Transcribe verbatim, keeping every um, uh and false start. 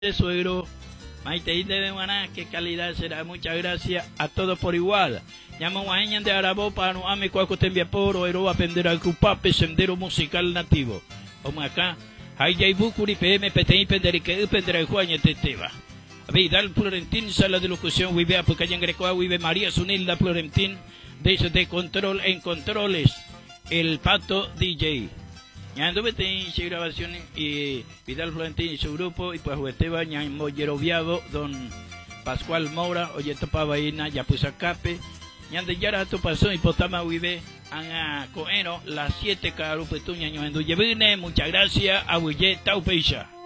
de suegro, Maite de Maná, qué calidad será, muchas gracias a todos por igual. Llamo a Eñan de Arabo para no ame cuaco tembia poro, ero aprender al cupape sendero musical nativo. Como acá, hay ya bucuri P M P T I penderique pendere Juaña Teteva. Vidal Florentín, sala de locución, vive porque allá en Grecoa, vive María Sunilda Florentín, desde control en controles, el Pato D J. Ya anduve en grabaciones y Vidal Florentín y su grupo, y pues Esteban, ya en Molleroviado, don Pascual Moura, oye topaba ina, ya puse a cape, ya de ya rato pasó y potama vive a coeno, las siete carupetuñas, yo en Duyevine, muchas gracias, a Huye Taupeisha.